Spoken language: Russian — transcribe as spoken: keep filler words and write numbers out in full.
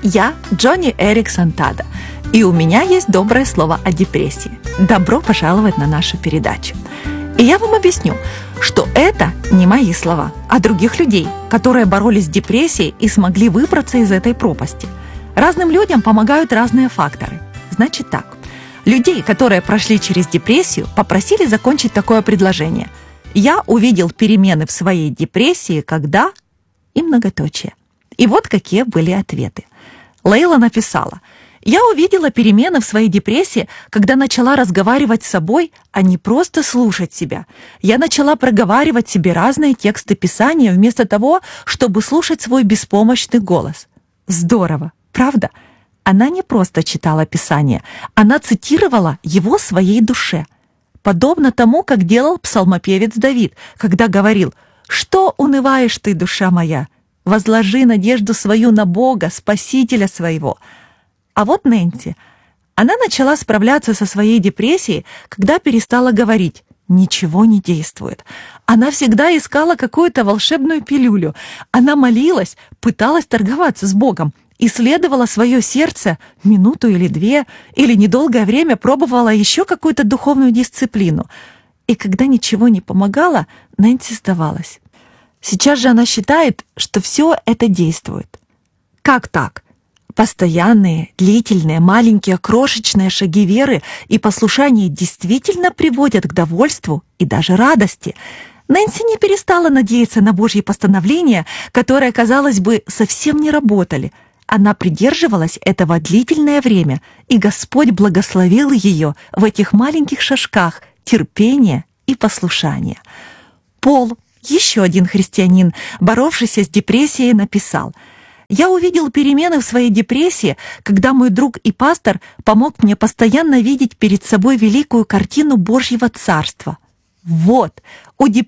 Я Джонни Эриксон Тада, и у меня есть доброе слово о депрессии. Добро пожаловать на нашу передачу. И я вам объясню, что это не мои слова, а других людей, которые боролись с депрессией и смогли выбраться из этой пропасти. Разным людям помогают разные факторы. Значит так, людей, которые прошли через депрессию, попросили закончить такое предложение. Я увидел перемены в своей депрессии, когда... и многоточие. И вот какие были ответы. Лейла написала: «Я увидела перемены в своей депрессии, когда начала разговаривать с собой, а не просто слушать себя. Я начала проговаривать себе разные тексты Писания вместо того, чтобы слушать свой беспомощный голос». Здорово, правда? Она не просто читала Писание, она цитировала его своей душе. Подобно тому, как делал псалмопевец Давид, когда говорил: «Что унываешь ты, душа моя? Возложи надежду свою на Бога, Спасителя своего». А вот Нэнси. Она начала справляться со своей депрессией, когда перестала говорить: «Ничего не действует». Она всегда искала какую-то волшебную пилюлю. Она молилась, пыталась торговаться с Богом, исследовала свое сердце минуту или две, или недолгое время пробовала еще какую-то духовную дисциплину. И когда ничего не помогало, Нэнси сдавалась. Сейчас же она считает, что все это действует. Как так? Постоянные, длительные, маленькие, крошечные шаги веры и послушания действительно приводят к довольству и даже радости. Нэнси не перестала надеяться на Божьи постановления, которые, казалось бы, совсем не работали. Она придерживалась этого длительное время, и Господь благословил ее в этих маленьких шажках терпения и послушания. Пол, еще один христианин, боровшийся с депрессией, написал: «Я увидел перемены в своей депрессии, когда мой друг и пастор помог мне постоянно видеть перед собой великую картину Божьего Царства». Вот, у депрессии